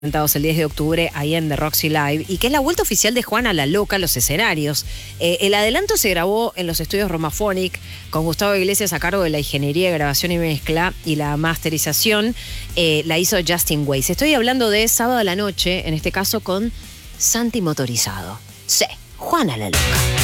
presentados el 10 de octubre ahí en The Roxy Live y que es la vuelta oficial de Juana la Loca a los escenarios. El adelanto se grabó en los estudios Romaphonic con Gustavo Iglesias a cargo de la ingeniería de grabación y mezcla, y la masterización la hizo Justin Weiss. Estoy hablando de sábado a la noche, en este caso con Santi Motorizado. Sí, Juana la Loca.